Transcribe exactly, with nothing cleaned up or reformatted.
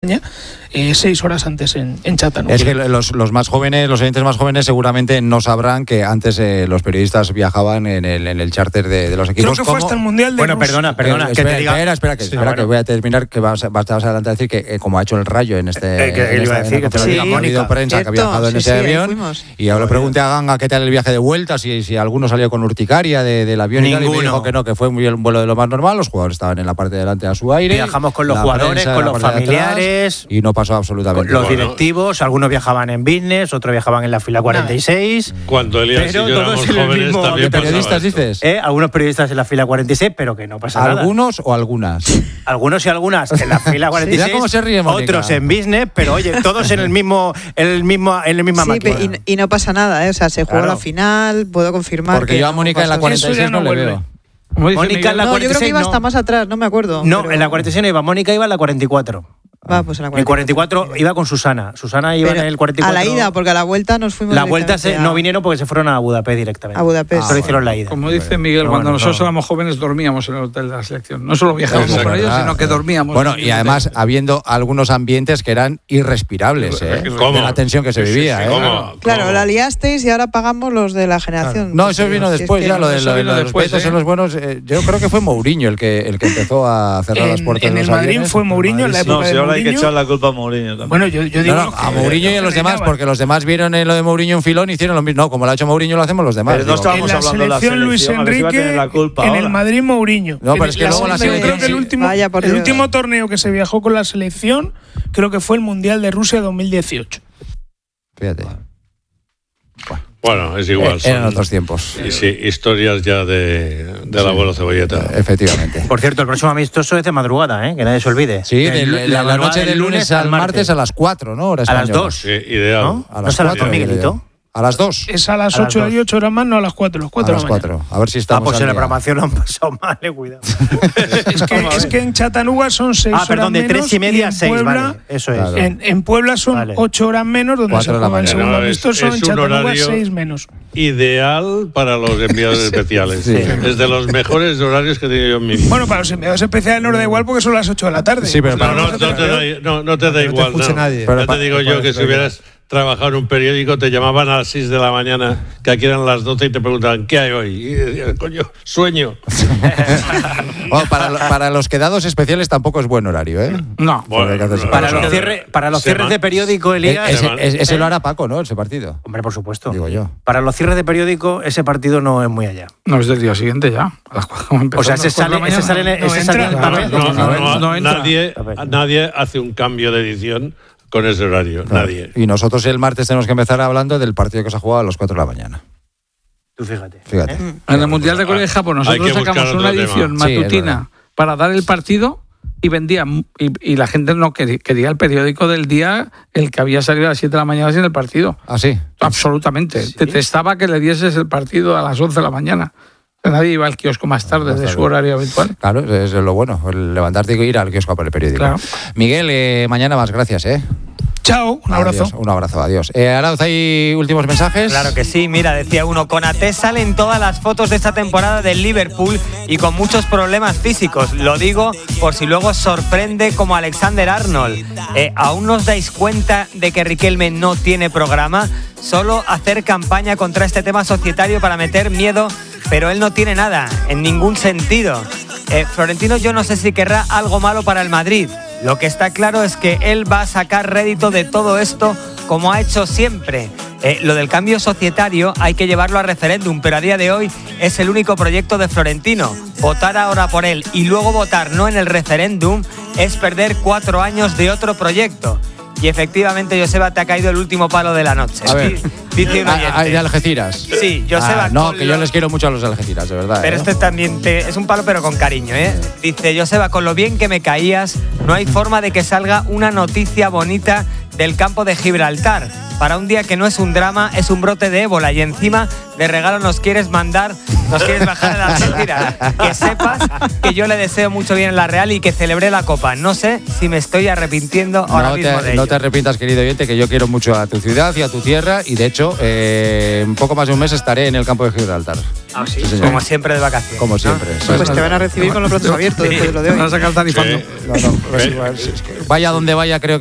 Eh, seis horas antes en, en Chattanooga. Es que los, los más jóvenes, los oyentes más jóvenes seguramente no sabrán que antes eh, los periodistas viajaban en el, en el charter de, de los equipos. Creo que fue hasta el Mundial de Bueno, Rusia. perdona, perdona. Eh, que espera, te diga... espera, espera, que, Sí, espera bueno. que voy a terminar, que vas, vas adelante a decir que eh, como ha hecho el Rayo en este... Eh, que en iba esta, a decir en la que te lo conferencia, diga ha habido Mónica. prensa que ha Cierto, viajado en sí, ese sí, ahí avión. fuimos. Y ahora le pregunté a Ganga qué tal el viaje de vuelta, si, si alguno salió con urticaria de, del avión y tal, y me dijo que no, que fue muy bien, un vuelo de lo más normal, los jugadores estaban en la parte de delante a su aire. Viajamos con los la jugadores, prensa con en la los parte de atrás, familiares, y no pasó absolutamente los nada. directivos, algunos viajaban en business, otros viajaban en la fila cuarenta y seis. Cuando Elías y Pero yo todos éramos en el jóvenes mismo- también ¿De pasaba ¿Periodistas esto. dices? ¿Eh? Algunos periodistas en la fila cuarenta y seis, pero que no pasa nada. ¿Algunos o algunas? Algunos y algunas en la fila cuarenta y seis, Mira cómo se ríe Mónica. otros en business, pero oye, todos en el mismo, en el mismo, en la misma Sí, máquina. pe- y, y no pasa nada, ¿eh? O sea, se jugó Claro. la final, puedo confirmar. Porque que yo a no Mónica en la pasa cuarenta y seis Eso ya no, no le vuelve. veo. Mónica en la nada. No, yo creo que cuarenta y seis iba no. hasta más atrás, no me acuerdo. No, pero- en la cuarenta y seis no iba. Mónica iba en la cuarenta y cuatro. Va, pues en la En cuarenta y cuatro iba con Susana. Susana iba Pero en el cuarenta y cuatro. a la ida, porque a la vuelta nos fuimos. La vuelta se- directamente no a- vinieron porque se fueron a Budapest directamente. A Budapest. Solo Ah, hicieron la ida. Como dice Miguel, Pero cuando bueno, nosotros claro. éramos jóvenes dormíamos en el hotel de la selección. No solo viajábamos Exacto. con ellos, Ah, sino que dormíamos. Bueno, en el y además hotel. habiendo algunos ambientes que eran irrespirables, ¿eh? ¿Cómo? De la tensión que se Sí, sí, vivía, sí, ¿eh? ¿cómo? Claro, ¿Cómo? la liasteis y ahora pagamos los de la generación. No, eso vino Si es después que- ya, lo de, eso lo de vino los después, petos ¿eh? en los buenos. Eh, yo creo que fue Mourinho el que, el que empezó a cerrar las En, puertas en de el los Madrid aviones. fue Mourinho en la época No, si de ahora hay que Mourinho. echar la culpa a Mourinho también. Bueno, yo, yo digo No, no, lo que- a Mourinho y a lo los que demás, reinaban. porque los demás vieron en lo de Mourinho un filón y hicieron lo mismo. No, como lo ha hecho Mourinho lo hacemos los demás. Pero no digo. estábamos en la hablando de la selección Luis selección, a ver si va a Enrique, tener la culpa en ahora. el Madrid Mourinho. No, pero En es que luego la selección, creo selección que el sí. último, Vaya por el Dios. último torneo que se viajó con la selección creo que fue el Mundial de Rusia dos mil dieciocho. Fíjate. Bueno, es igual. Eh, eran son- otros tiempos. y sí, historias ya de, del abuelo Cebolleta. Efectivamente. Por cierto, el próximo amistoso es de madrugada, ¿eh? Que nadie se olvide. Sí, El- de, la, la madrugada noche del lunes al martes a las cuatro, ¿no? Hora A las española. dos. Sí, ideal. ¿No? A ¿No las es a las cuatro, dos, Miguelito? creo. A las dos. Es a las A las ocho dos. y ocho horas más, no a las cuatro, a las A cuatro las de la mañana. cuatro. A ver si Ah, estamos pues en la al día. programación lo han pasado mal, eh, cuidado. Es que, es que en Chattanooga son seis Ah, horas perdón, de menos tres y media a en seis, Puebla, vale. Eso es. Claro. En, en Puebla son Vale. ocho horas menos, donde Cuatro se de la juega el mañana. segundo No, es- amistoso. es En un Chattanooga horario- seis menos. Ideal para los enviados especiales. Sí. Es de los mejores horarios que he tenido yo en mi vida. Bueno, para los enviados especiales no da igual porque son las ocho de la tarde. Sí, pero No, para no, no, te da, no, no te da igual. No. nadie. Pero Ya pa- te digo no yo puedes que si hubieras trabajado en un periódico te llamaban a las seis de la mañana, que aquí eran las doce y te preguntaban ¿qué hay hoy? Y decías, coño, sueño. Bueno, para, lo- para los quedados especiales tampoco es buen horario, ¿eh? No. Porque hay que hacerse- Para no, los, cierre- para los se cierres man- de periódico, Eh, Elías. ese, van- ese- ese lo hará Paco, ¿no? Ese partido. Hombre, por supuesto. Digo yo. Para los cierres de periódico, ese partido no es muy allá. No, es del día siguiente ya. A las cuatro, como O sea, empezó ese a las cuatro de sale, la ese sale, mañana. en- ese No sale en el entra, papel. No, no, no, no, no entra. nadie, nadie hace un cambio de edición con ese horario. Nadie. Y nosotros el martes tenemos que empezar hablando del partido que se ha jugado a las cuatro de la mañana. Tú fíjate. Fíjate. ¿eh? En el Mundial de Corea y Japón Hay nosotros que buscar sacamos otro una tema. edición Sí, es matutina verdad. para dar el partido y vendía y, y la gente no quería, quería el periódico del día, el que había salido a las siete de la mañana sin el partido. ¿Ah, sí? Absolutamente. Detestaba que le dieses el partido a las once de la mañana. Nadie iba al kiosco más tarde de su horario habitual. Claro, es lo bueno, el levantarte y ir al kiosco a por el periódico. Claro. Miguel, eh, mañana más, gracias, ¿eh? Chao, un abrazo. Adiós, un abrazo, adiós. Eh, Arauz, ¿hay últimos mensajes? Claro que sí, mira, decía uno, Konaté sale en todas las fotos de esta temporada del Liverpool y con muchos problemas físicos. Lo digo por si luego sorprende como Alexander Arnold. Eh, ¿Aún no os dais cuenta de que Riquelme no tiene programa? Solo hacer campaña contra este tema societario para meter miedo, pero él no tiene nada, en ningún sentido. Eh, Florentino yo no sé si querrá algo malo para el Madrid. Lo que está claro es que él va a sacar rédito de todo esto como ha hecho siempre. Eh, lo del cambio societario hay que llevarlo a referéndum, pero a día de hoy es el único proyecto de Florentino. Votar ahora por él y luego votar no en el referéndum es perder cuatro años de otro proyecto. Y efectivamente, Joseba, te ha caído el último palo de la noche. A ver. Dice un Ah, oyente. ah, de Algeciras. Sí, Joseba. Ah, no, con que yo lo- les quiero mucho a los de Algeciras, de verdad. Pero ¿eh? este también te- es un palo, pero con cariño, ¿eh? Dice, Joseba, con lo bien que me caías, no hay forma de que salga una noticia bonita del campo de Gibraltar. Para un día que no es un drama, es un brote de ébola. Y encima, de regalo nos quieres mandar, nos quieres bajar a la Algeciras. Que sepas que yo le deseo mucho bien en la Real y que celebré la Copa. No sé si me estoy arrepintiendo ahora No mismo te, de no ello. te arrepientas, querido oyente, que yo quiero mucho a tu ciudad y a tu tierra. Y de hecho, eh, en poco más de un mes estaré en el campo de Gibraltar. Ah, sí, Sí, como siempre de vacaciones. Como ¿no? siempre. sí. Pues te van a recibir con los brazos abiertos después de lo de hoy. Van a sacar tarifando. Sí. No, no, pues igual, sí, es que vaya donde vaya, creo